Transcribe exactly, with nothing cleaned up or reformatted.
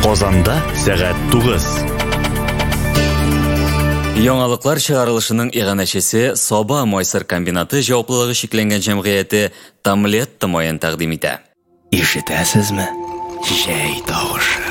Озанда сәгать тугыз. Яңалыклар чыгарылышының иганәчесе Соба Мойсыр комбинаты җаваплылыгы шикләнгән җәмгыяте Тамлет Томоен тәкъдим итә. Ишетәсезме? Җәй тавышы.